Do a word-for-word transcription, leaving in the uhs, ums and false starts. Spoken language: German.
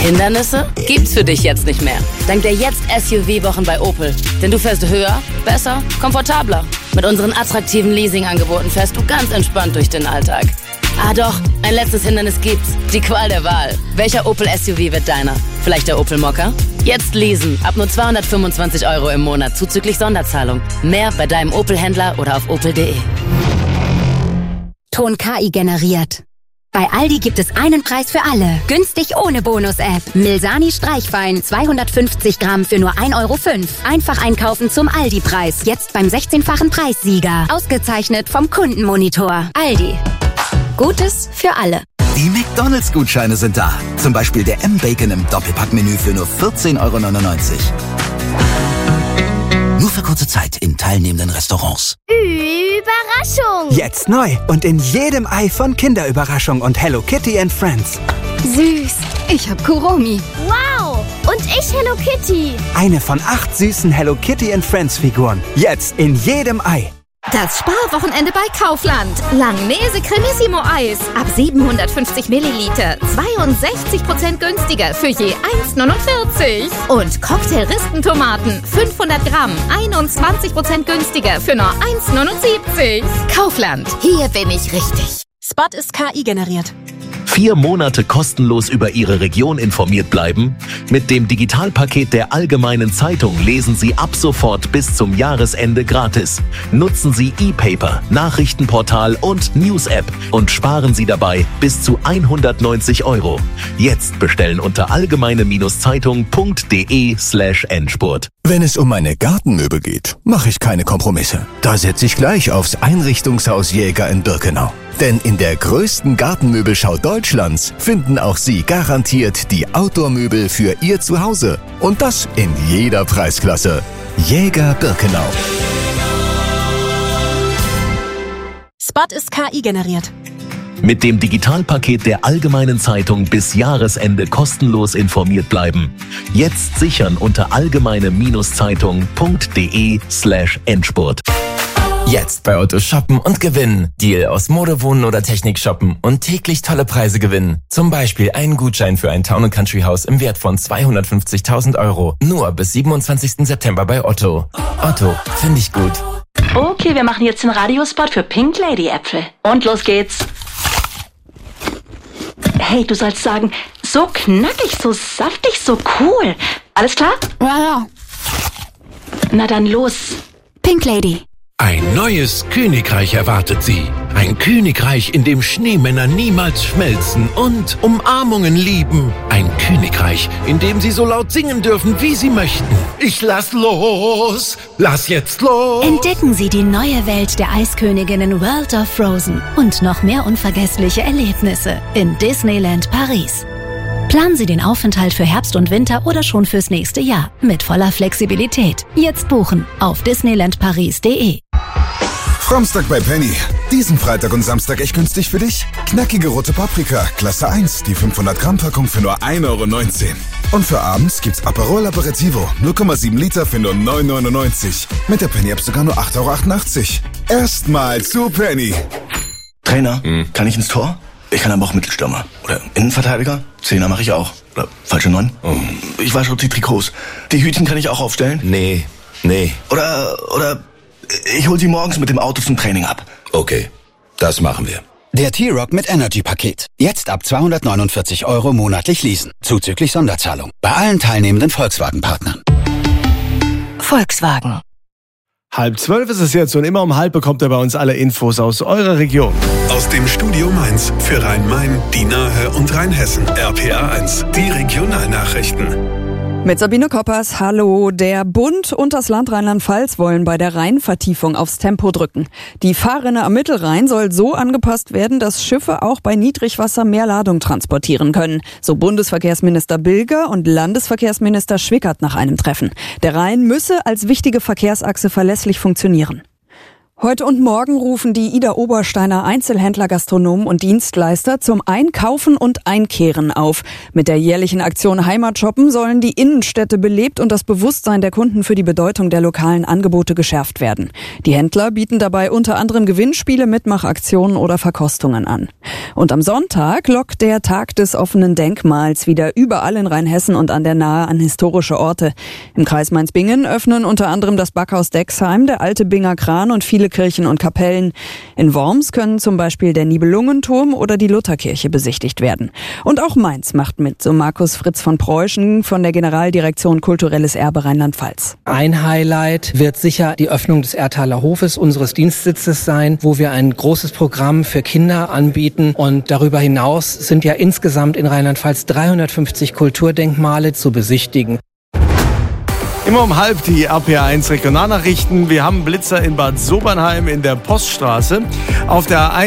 Hindernisse gibt's für dich jetzt nicht mehr. Dank der Jetzt-S U V-Wochen bei Opel. Denn du fährst höher, besser, komfortabler. Mit unseren attraktiven Leasing-Angeboten fährst du ganz entspannt durch den Alltag. Ah doch, ein letztes Hindernis gibt's. Die Qual der Wahl. Welcher Opel S U V wird deiner? Vielleicht der Opel Mokka? Jetzt leasen. Ab nur zweihundertfünfundzwanzig Euro im Monat zuzüglich Sonderzahlung. Mehr bei deinem Opel-Händler oder auf opel punkt de. Ton K I generiert. Bei Aldi gibt es einen Preis für alle. Günstig ohne Bonus-App. Milsani Streichwein zweihundertfünfzig Gramm für nur ein Euro fünf. Einfach einkaufen zum Aldi-Preis. Jetzt beim sechzehnfachen Preissieger. Ausgezeichnet vom Kundenmonitor. Aldi. Gutes für alle. Die McDonalds-Gutscheine sind da. Zum Beispiel der M-Bacon im Doppelpack-Menü für nur vierzehn Euro neunundneunzig. Nur für kurze Zeit in teilnehmenden Restaurants. Überraschung! Jetzt neu und in jedem Ei von Kinderüberraschung und Hello Kitty and Friends. Süß. Ich hab Kuromi. Wow! Und ich Hello Kitty. Eine von acht süßen Hello Kitty and Friends Figuren. Jetzt in jedem Ei. Das Sparwochenende bei Kaufland. Langnese Cremissimo Eis. Ab siebenhundertfünfzig Milliliter. zweiundsechzig Prozent günstiger für je eins neunundvierzig. Und Cocktail-Ristentomaten. fünfhundert Gramm. einundzwanzig Prozent günstiger für nur eins neunundsiebzig. Kaufland. Hier bin ich richtig. Spot ist K I generiert. Vier Monate kostenlos über Ihre Region informiert bleiben? Mit dem Digitalpaket der Allgemeinen Zeitung lesen Sie ab sofort bis zum Jahresende gratis. Nutzen Sie E-Paper, Nachrichtenportal und News-App und sparen Sie dabei bis zu hundertneunzig Euro. Jetzt bestellen unter allgemeine-zeitung.de slash Endspurt. Wenn es um meine Gartenmöbel geht, mache ich keine Kompromisse. Da setze ich gleich aufs Einrichtungshaus Jäger in Birkenau. Denn in der größten Gartenmöbelschau Deutschlands finden auch Sie garantiert die Outdoor-Möbel für Ihr Zuhause. Und das in jeder Preisklasse. Jäger Birkenau. Spot ist K I generiert. Mit dem Digitalpaket der Allgemeinen Zeitung bis Jahresende kostenlos informiert bleiben. Jetzt sichern unter allgemeine-zeitung.de slash Endspurt. Jetzt bei Otto shoppen und gewinnen. Deal aus Mode, Wohnen oder Technik shoppen und täglich tolle Preise gewinnen. Zum Beispiel einen Gutschein für ein Town and Country Haus im Wert von zweihundertfünfzigtausend Euro. Nur bis siebenundzwanzigsten September bei Otto. Otto, finde ich gut. Okay, wir machen jetzt den Radiospot für Pink Lady Äpfel. Und los geht's. Hey, du sollst sagen, so knackig, so saftig, so cool. Alles klar? Ja, ja. Na dann los. Pink Lady. Ein neues Königreich erwartet Sie. Ein Königreich, in dem Schneemänner niemals schmelzen und Umarmungen lieben. Ein Königreich, in dem Sie so laut singen dürfen, wie Sie möchten. Ich lass los, lass jetzt los. Entdecken Sie die neue Welt der Eisköniginnen World of Frozen und noch mehr unvergessliche Erlebnisse in Disneyland Paris. Planen Sie den Aufenthalt für Herbst und Winter oder schon fürs nächste Jahr mit voller Flexibilität. Jetzt buchen auf disneyland paris punkt de. Samstag bei Penny. Diesen Freitag und Samstag echt günstig für dich? Knackige rote Paprika, Klasse eins, die fünfhundert Gramm Packung für nur ein Euro neunzehn. Und für abends gibt's Aperol Aperitivo, null Komma sieben Liter für nur neun Euro neunundneunzig. Mit der Penny-App sogar nur acht Euro achtundachtzig. Erstmal zu Penny. Trainer, hm. kann ich ins Tor? Ich kann aber auch Mittelstürmer. Oder Innenverteidiger? Zehner mache ich auch. Oder falsche Neun? Oh. Ich wasche die Trikots. Die Hütchen kann ich auch aufstellen? Nee, nee. Oder, oder ich hol sie morgens mit dem Auto zum Training ab. Okay, das machen wir. Der T-Rock mit Energy-Paket. Jetzt ab zweihundertneunundvierzig Euro monatlich leasen. Zuzüglich Sonderzahlung. Bei allen teilnehmenden Volkswagen-Partnern. Volkswagen. Halb zwölf ist es jetzt und immer um halb bekommt ihr bei uns alle Infos aus eurer Region. Aus dem Studio Mainz für Rhein-Main, die Nahe und Rheinhessen. R P A eins, die Regionalnachrichten. Mit Sabine Koppers, hallo. Der Bund und das Land Rheinland-Pfalz wollen bei der Rheinvertiefung aufs Tempo drücken. Die Fahrrinne am Mittelrhein soll so angepasst werden, dass Schiffe auch bei Niedrigwasser mehr Ladung transportieren können. So Bundesverkehrsminister Bilger und Landesverkehrsminister Schwickert nach einem Treffen. Der Rhein müsse als wichtige Verkehrsachse verlässlich funktionieren. Heute und morgen rufen die Ida Obersteiner Einzelhändler, Gastronomen und Dienstleister zum Einkaufen und Einkehren auf. Mit der jährlichen Aktion Heimatshoppen sollen die Innenstädte belebt und das Bewusstsein der Kunden für die Bedeutung der lokalen Angebote geschärft werden. Die Händler bieten dabei unter anderem Gewinnspiele, Mitmachaktionen oder Verkostungen an. Und am Sonntag lockt der Tag des offenen Denkmals wieder überall in Rheinhessen und an der Nahe an historische Orte. Im Kreis Mainz-Bingen öffnen unter anderem das Backhaus Dexheim, der alte Binger Kran und viele Kirchen und Kapellen. In Worms können zum Beispiel der Nibelungenturm oder die Lutherkirche besichtigt werden. Und auch Mainz macht mit, so Markus Fritz von Preußen von der Generaldirektion Kulturelles Erbe Rheinland-Pfalz. Ein Highlight wird sicher die Öffnung des Erthaler Hofes, unseres Dienstsitzes sein, wo wir ein großes Programm für Kinder anbieten. Und darüber hinaus sind ja insgesamt in Rheinland-Pfalz dreihundertfünfzig Kulturdenkmale zu besichtigen. Immer um halb die R P A eins Regionalnachrichten. Wir haben Blitzer in Bad Sobernheim in der Poststraße. Auf der